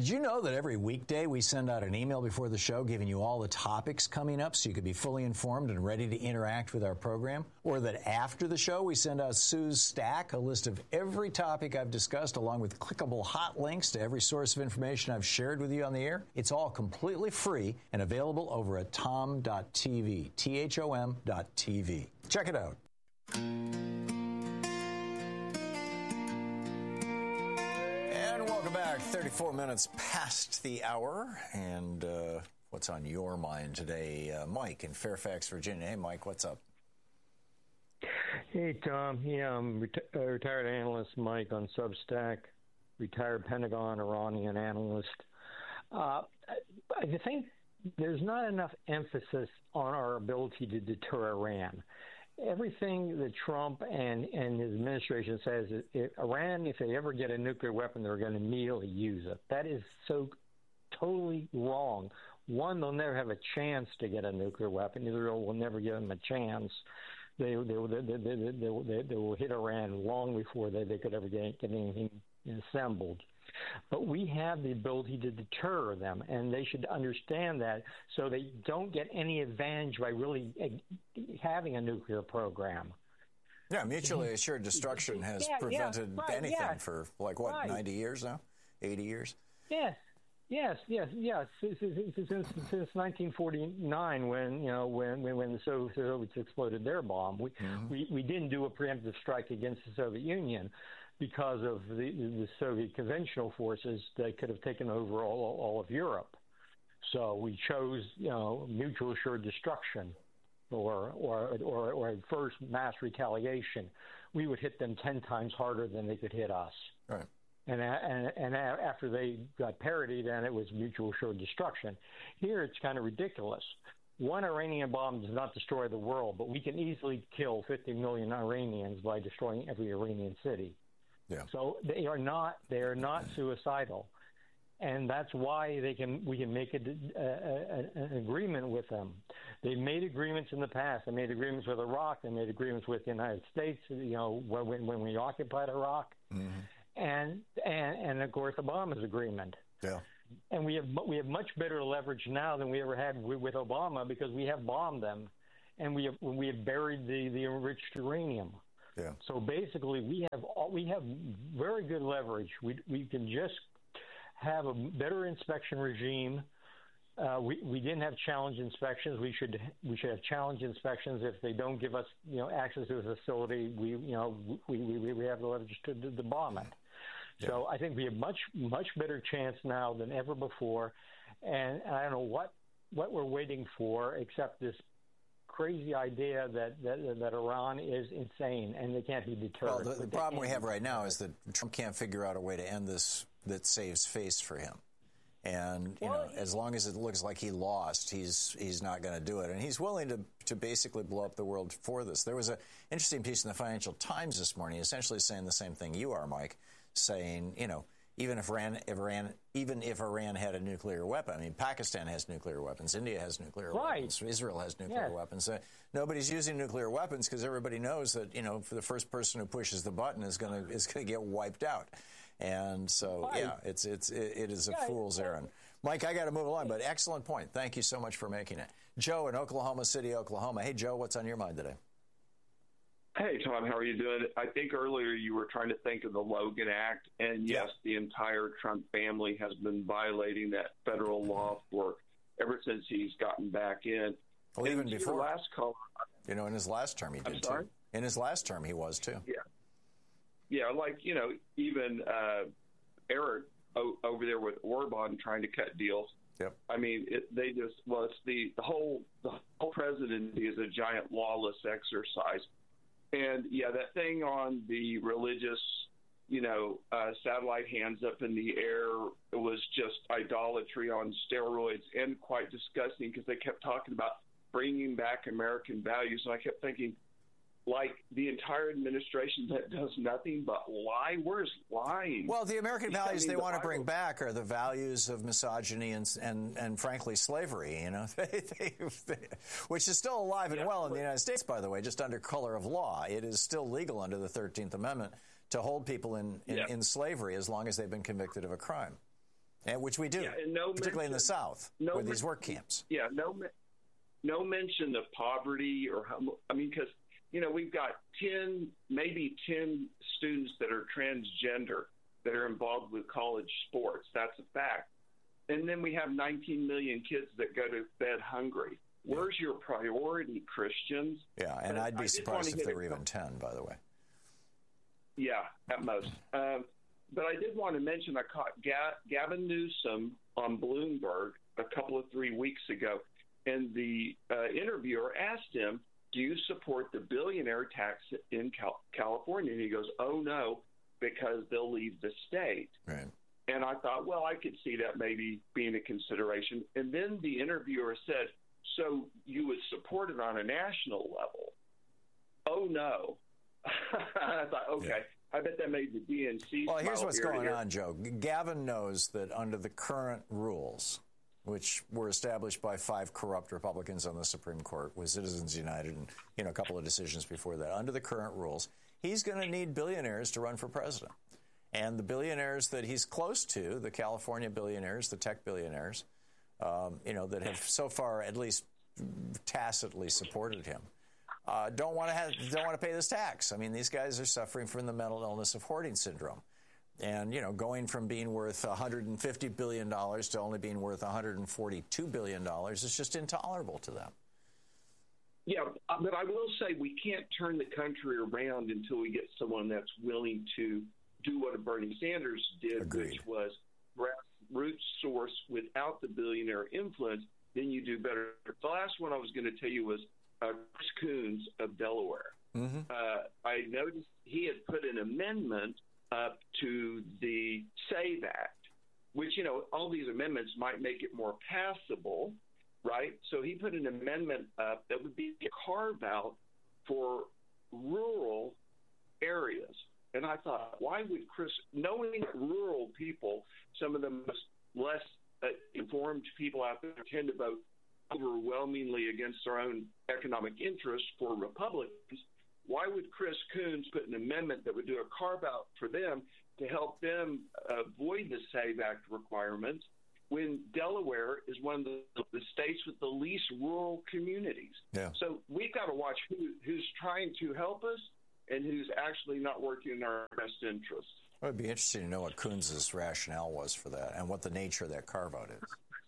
Did you know that every weekday we send out an email before the show giving you all the topics coming up so you could be fully informed and ready to interact with our program? Or that after the show we send out Sue's Stack, a list of every topic I've discussed along with clickable hot links to every source of information I've shared with you on the air? It's all completely free and available over at tom.tv, THOM.tv. Check it out. And welcome back. 34 minutes past the hour. And what's on your mind today? Mike in Fairfax, Virginia. Hey, Mike, what's up? Hey, Tom. Yeah, I'm retired analyst Mike on Substack, retired Pentagon Iranian analyst. I think there's not enough emphasis on our ability to deter Iran. Everything that Trump and his administration says is Iran, if they ever get a nuclear weapon, they're going to immediately use it. That is so totally wrong. One, they'll never have a chance to get a nuclear weapon. Israel will never give them a chance. They will hit Iran long before they could ever get anything assembled. But we have the ability to deter them, and they should understand that so they don't get any advantage by really having a nuclear program. Yeah, mutually assured destruction has prevented anything for, 90 years now? 80 years? Yes. Since 1949, when the Soviets exploded their bomb, we didn't do a preemptive strike against the Soviet Union because of the Soviet conventional forces that could have taken over all of Europe. So we chose, mutual assured destruction, or first mass retaliation. We would hit them 10 times harder than they could hit us. Right. And after they got parity, then it was mutual assured destruction. Here it's kind of ridiculous. One Iranian bomb does not destroy the world, but we can easily kill 50 million Iranians by destroying every Iranian city. Yeah. So they are not suicidal, and that's why we can make an agreement with them. They made agreements in the past. They made agreements with Iraq. They made agreements with the United States. When we occupied Iraq. Mm-hmm. And of course Obama's agreement. Yeah. And we have much better leverage now than we ever had with Obama because we have bombed them, and we have buried the enriched uranium. Yeah. So basically, we have very good leverage. We can just have a better inspection regime. We didn't have challenge inspections. We should have challenge inspections. If they don't give us access to a facility, we have the leverage to bomb it. Yeah. So I think we have much better chance now than ever before, and I don't know what we're waiting for except this crazy idea that Iran is insane and they can't be deterred. Well, the problem we have right now is that Trump can't figure out a way to end this that saves face for him. And as long as it looks like he lost, he's not going to do it. And he's willing to basically blow up the world for this. There was an interesting piece in the Financial Times this morning, essentially saying the same thing you are, Mike, saying, even if Iran had a nuclear weapon, I mean, Pakistan has nuclear weapons, India has nuclear weapons, Israel has nuclear weapons. Nobody's using nuclear weapons because everybody knows that, for the first person who pushes the button is going to get wiped out. And so, it is a fool's errand. Mike, I got to move along, but excellent point. Thank you so much for making it. Joe in Oklahoma City, Oklahoma. Hey, Joe, what's on your mind today? Hey, Tom, how are you doing? I think earlier you were trying to think of the Logan Act, and yes, the entire Trump family has been violating that federal law ever since he's gotten back in. Well, even before. Last caller, in his last term he did too. In his last term he was too. Yeah, even Eric over there with Orban trying to cut deals. Yep. I mean, it's the whole presidency is a giant lawless exercise. And, that thing on the religious, satellite hands up in the air, it was just idolatry on steroids and quite disgusting because they kept talking about bringing back American values. And I kept thinking, the entire administration that does nothing but lie. Where's lying? Well, the American values they want to bring back are the values of misogyny and frankly, slavery, which is still alive and well in the United States, by the way, just under color of law. It is still legal under the 13th Amendment to hold people in slavery as long as they've been convicted of a crime. And which we do, particularly in the South, with these work camps. Yeah, no mention of poverty or because we've got 10 students that are transgender that are involved with college sports. That's a fact. And then we have 19 million kids that go to bed hungry. Where's your priority, Christians? Yeah, and I'd be surprised if there were even 10, by the way. Yeah, at most. But I did want to mention I caught Gavin Newsom on Bloomberg a couple of 3 weeks ago, and the interviewer asked him, do you support the billionaire tax in California? And he goes, oh, no, because they'll leave the state. Right. And I thought, well, I could see that maybe being a consideration. And then the interviewer said, so you would support it on a national level? Oh, no. I thought, okay. Yeah. I bet that made the DNC. Well, here's what's going on, Joe. Gavin knows that under the current rules, which were established by 5 corrupt Republicans on the Supreme Court with Citizens United and a couple of decisions before that, under the current rules, he's going to need billionaires to run for president. And the billionaires that he's close to, the California billionaires, the tech billionaires, that have so far at least tacitly supported him, don't want to pay this tax. I mean, these guys are suffering from the mental illness of hoarding syndrome. And, going from being worth $150 billion to only being worth $142 billion is just intolerable to them. Yeah, but I will say we can't turn the country around until we get someone that's willing to do what Bernie Sanders did, Agreed. Which was grassroots source without the billionaire influence. Then you do better. The last one I was going to tell you was Chris Coons of Delaware. Mm-hmm. I noticed he had put an amendment up to the SAVE Act, which, all these amendments might make it more passable, right? So he put an amendment up that would be a carve-out for rural areas. And I thought, why would Chris, knowing that rural people, some of the less informed people out there tend to vote overwhelmingly against their own economic interests for Republicans, why would Chris Coons put an amendment that would do a carve-out for them to help them avoid the SAVE Act requirements when Delaware is one of the states with the least rural communities? Yeah. So we've got to watch who's trying to help us and who's actually not working in our best interests. It would be interesting to know what Coons' rationale was for that and what the nature of that carve-out is.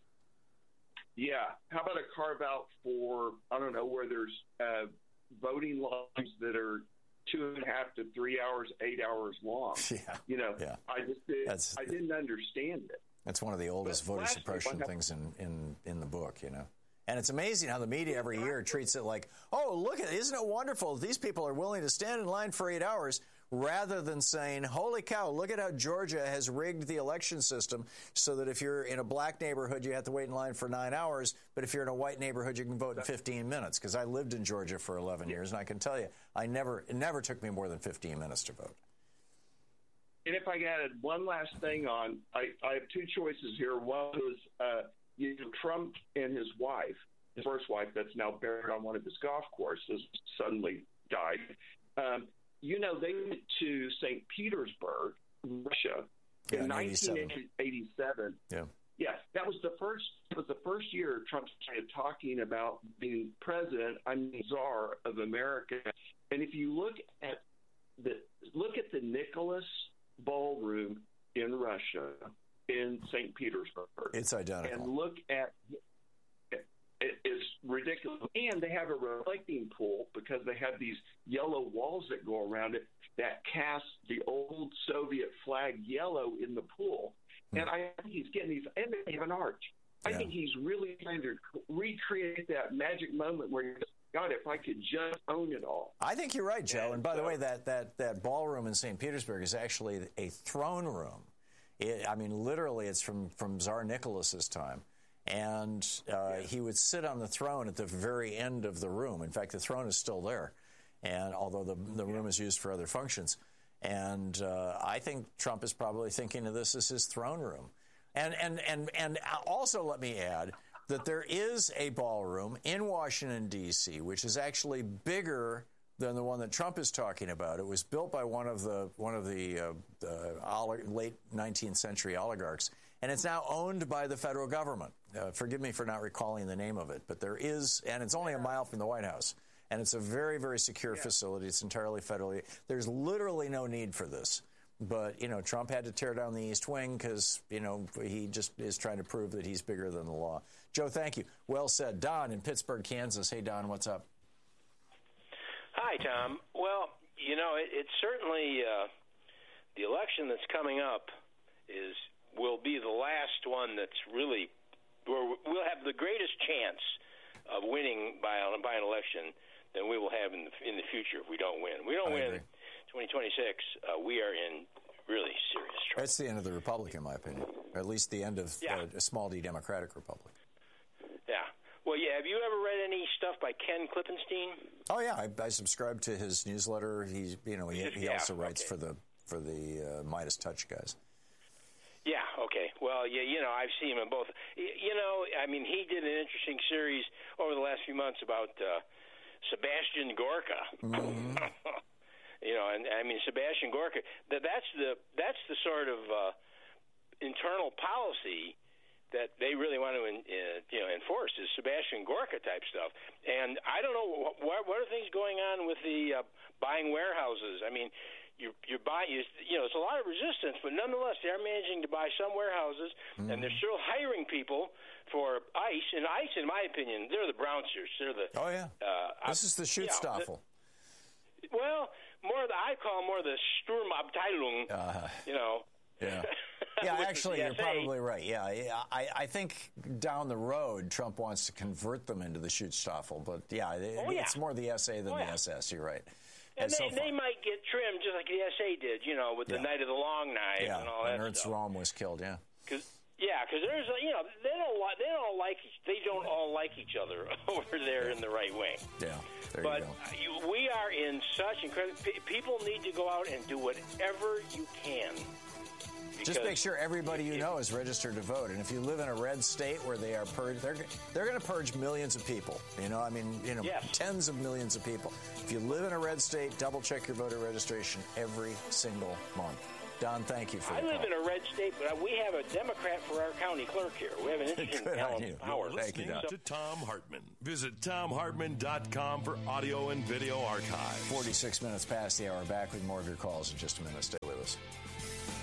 Yeah. How about a carve-out for, I don't know, where there's voting lines that are 2.5 to 3 hours, 8 hours long? Yeah. Yeah. I didn't understand it. That's one of the oldest voter suppression things in the book, And it's amazing how the media every year treats it like, oh, look at it, isn't it wonderful? These people are willing to stand in line for 8 hours, rather than saying, holy cow, look at how Georgia has rigged the election system so that if you're in a black neighborhood, you have to wait in line for 9 hours, but if you're in a white neighborhood, you can vote in 15 minutes. Because I lived in Georgia for 11 years, and I can tell you, it never took me more than 15 minutes to vote. And if I added one last thing on, I have 2 choices here. One was Trump and his wife, his first wife that's now buried on one of his golf courses, suddenly died. They went to St. Petersburg, Russia, in 1987. Yeah. Yeah, that was the first year Trump started talking about being president. I'm the czar of America. And if you look at the Nicholas Ballroom in Russia, in St. Petersburg, it's identical. And look at it's ridiculous. And they have a reflecting pool because they have these yellow walls that go around it that cast the old Soviet flag yellow in the pool. And I think he's getting these, and they have an arch. I think he's really trying to recreate that magic moment where you're, God, if I could just own it all. I think you're right, Joe. And by the way, that ballroom in St. Petersburg is actually a throne room. Literally, it's from Tsar Nicholas's time. And he would sit on the throne at the very end of the room. In fact, the throne is still there, and although the room is used for other functions. And I think Trump is probably thinking of this as his throne room. And also let me add that there is a ballroom in Washington, D.C., which is actually bigger than the one that Trump is talking about. It was built by one of the late 19th century oligarchs, and it's now owned by the federal government. Forgive me for not recalling the name of it, but there is, and it's only a mile from the White House, and it's a very, very secure facility. It's entirely federally. There's literally no need for this. But, Trump had to tear down the East Wing because, he just is trying to prove that he's bigger than the law. Joe, thank you. Well said. Don in Pittsburgh, Kansas. Hey, Don, what's up? Hi, Tom. Well, it's certainly the election that's coming up will be the last one that's really we'll have the greatest chance of winning by an election than we will have in the future if we don't win. We don't win 2026. We are in really serious trouble. That's the end of the Republic, in my opinion, or at least the end of a small d Democratic Republic. Yeah. Well, yeah. Have you ever read any stuff by Ken Klippenstein? Oh yeah, I subscribe to his newsletter. He also writes for the Midas Touch guys. Yeah. Okay. Well, I've seen him in both. He did an interesting series over the last few months about Sebastian Gorka. Mm-hmm. Sebastian Gorka. That's the sort of internal policy that they really want to enforce is Sebastian Gorka type stuff. And I don't know what are things going on with the buying warehouses. I mean, you're buying. It's a lot of resistance, but nonetheless, they're managing to buy some warehouses, and they're still hiring people for ICE. And ICE, in my opinion, they're the bouncers. They're the this is the Schutzstaffel. Well, I call more the Sturmabteilung. Yeah, actually, you're probably right. Yeah, I think down the road, Trump wants to convert them into the Schutzstaffel, but it's more the SA than the SS. You're right. And they might get trimmed just like the SA did, with the Night of the Long Knife and all that Ernst stuff. Röhm was killed. Because there's they don't all like each other over there in the right wing. Yeah. But we are in such incredible. People need to go out and do whatever you can. Just make sure everybody you know is registered to vote. And if you live in a red state where they are purged, they're going to purge millions of people. Tens of millions of people. If you live in a red state, double check your voter registration every single month. Don, thank you for the call. I live in a red state, but we have a Democrat for our county clerk here. We have an interesting Alan Powers. Thank you, Don. To Thom Hartmann. Visit ThomHartmann.com for audio and video archive. 46 minutes past the hour. Back with more of your calls in just a minute. Stay with us.